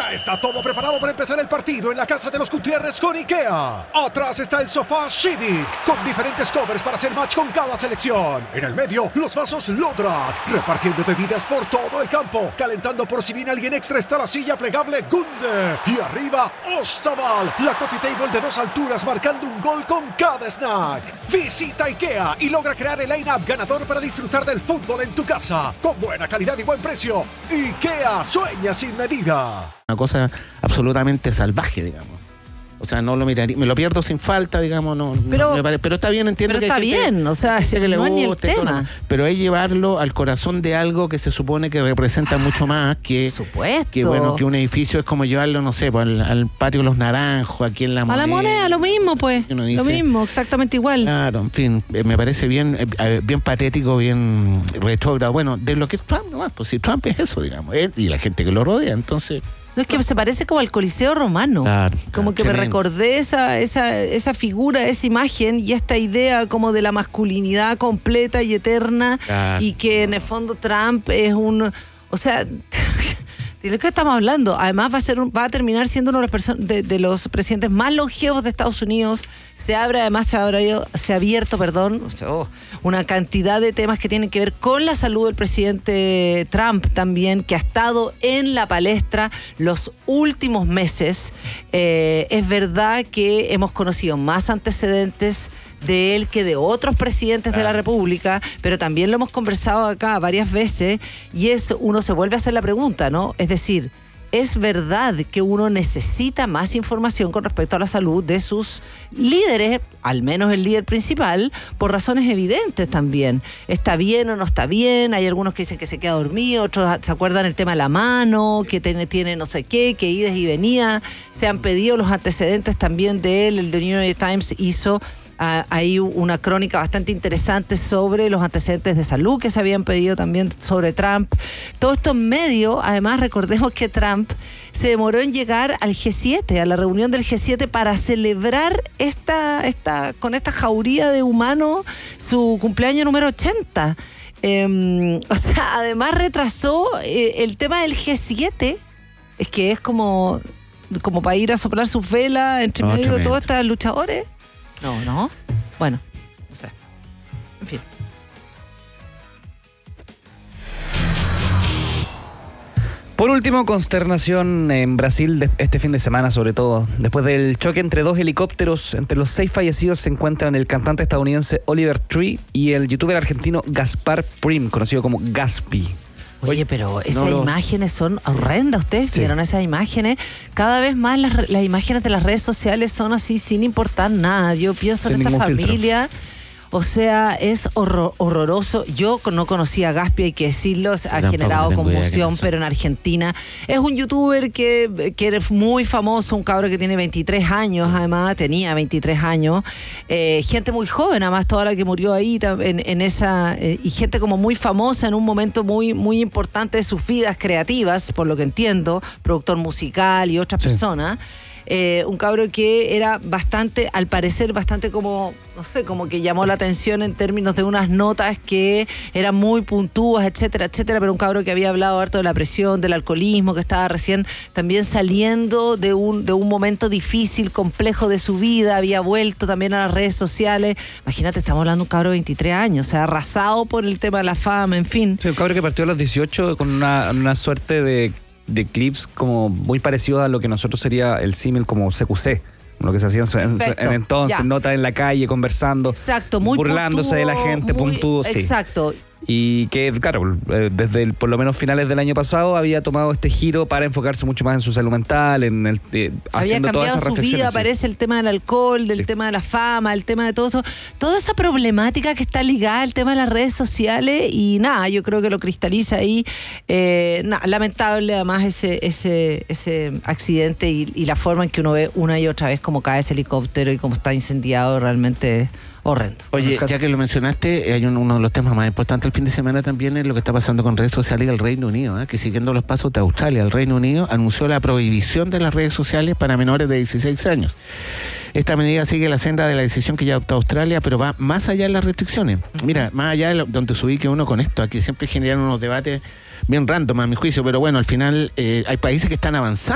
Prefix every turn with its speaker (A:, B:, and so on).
A: Ya está todo preparado para empezar el partido en la casa de los Gutiérrez con IKEA. Atrás está el sofá Civic, con diferentes covers para hacer match con cada selección. En el medio, los vasos Lodrat, repartiendo bebidas por todo el campo. Calentando por si viene alguien extra está la silla plegable Gunde. Y arriba, Ostaval, la coffee table de 2 alturas marcando un gol con cada snack. Visita IKEA y logra crear el line-up ganador para disfrutar del fútbol en tu casa. Con buena calidad y buen precio. IKEA sueña sin medida.
B: Una cosa absolutamente salvaje, digamos. O sea, no lo miraría, me lo pierdo sin falta, digamos, pero está bien, entiendo
C: pero
B: que
C: está bien, o sea,
B: que le
C: no es ni el
B: guste,
C: tema.
B: Pero es llevarlo al corazón de algo que se supone que representa mucho más que,
C: supuesto.
B: que bueno, que un edificio es como llevarlo, no sé, pues, al patio de los Naranjos, aquí en La Moneda.
C: A La Moneda, lo mismo, pues.
B: Dice,
C: lo mismo, exactamente igual.
B: Claro, en fin, me parece bien patético, bien retrógrado. Bueno, de lo que es Trump, nomás, pues si Trump es eso, digamos, él y la gente que lo rodea, entonces.
C: No, es que se parece como al Coliseo Romano.
B: Claro,
C: como que me recordé esa figura, esa imagen y esta idea como de la masculinidad completa y eterna.
B: Claro.
C: Y que en el fondo Trump es un... O sea... ¿De lo que estamos hablando? Además va a terminar siendo uno de los presidentes más longevos de Estados Unidos. Se ha abierto una cantidad de temas que tienen que ver con la salud del presidente Trump también, que ha estado en la palestra los últimos meses. Es verdad que hemos conocido más antecedentes de él que de otros presidentes de la República, pero también lo hemos conversado acá varias veces y uno se vuelve a hacer la pregunta, ¿no? Es decir, ¿es verdad que uno necesita más información con respecto a la salud de sus líderes, al menos el líder principal, por razones evidentes también? ¿Está bien o no está bien? Hay algunos que dicen que se queda dormido, otros se acuerdan el tema de la mano, que tiene no sé qué, que ides y venía. Se han pedido los antecedentes también de él. El The New York Times hizo hay una crónica bastante interesante sobre los antecedentes de salud que se habían pedido también sobre Trump. Todo esto en medio, además recordemos que Trump se demoró en llegar al G7, a la reunión del G7 para celebrar con esta jauría de humanos su cumpleaños número 80. O sea, además retrasó el tema del G7, es que es como para ir a soplar sus velas entre medio de todos estos luchadores. No. Bueno, no sé. En fin.
D: Por último, consternación en Brasil este fin de semana, sobre todo. Después del choque entre 2 helicópteros, entre los 6 fallecidos se encuentran el cantante estadounidense Oliver Tree y el youtuber argentino Gaspar Prim, conocido como Gaspi.
C: Oye, pero esas imágenes son horrendas. ¿Ustedes vieron esas imágenes? Cada vez más las imágenes de las redes sociales son así sin importar nada. Yo pienso en esa familia. O sea, es horroroso. Yo no conocía a Gaspi, hay que decirlo, ha generado conmoción, pero en Argentina es un youtuber que es muy famoso, un cabro que tiene 23 años, además tenía 23 años, gente muy joven, además toda la que murió ahí en esa, y gente como muy famosa en un momento muy, muy importante de sus vidas creativas, por lo que entiendo, productor musical y otras personas. Un cabro que era bastante, al parecer, bastante como, no sé, como que llamó la atención en términos de unas notas que eran muy puntúas, etcétera, etcétera, pero un cabro que había hablado harto de la presión, del alcoholismo, que estaba recién también saliendo de un momento difícil, complejo de su vida, había vuelto también a las redes sociales. Imagínate, estamos hablando de un cabro de 23 años, o sea, arrasado por el tema de la fama, en fin.
D: Sí, un cabro que partió a los 18 con una suerte de clips como muy parecidos a lo que nosotros sería el símil como CQC, lo que se hacía en entonces, notas en la calle, conversando,
C: exacto, muy
D: burlándose
C: puntuo,
D: de la gente, puntudo, sí.
C: Exacto.
D: Y que, claro, desde por lo menos finales del año pasado había tomado este giro para enfocarse mucho más en su salud mental, haciendo todas esas reflexiones. Había cambiado su vida,
C: aparece el tema del alcohol, del tema de la fama, el tema de todo eso, toda esa problemática que está ligada al tema de las redes sociales y nada, yo creo que lo cristaliza ahí. Lamentable además ese accidente y la forma en que uno ve una y otra vez cómo cae ese helicóptero y cómo está incendiado, realmente horrendo.
B: Oye, ya que lo mencionaste, hay uno de los temas más importantes el fin de semana también es lo que está pasando con redes sociales y el Reino Unido, que siguiendo los pasos de Australia, el Reino Unido anunció la prohibición de las redes sociales para menores de 16 años. Esta medida sigue la senda de la decisión que ya adoptó Australia, pero va más allá de las restricciones. Mira, más allá de donde se ubique uno con esto, aquí siempre generan unos debates bien random a mi juicio, pero bueno, al final hay países que están avanzando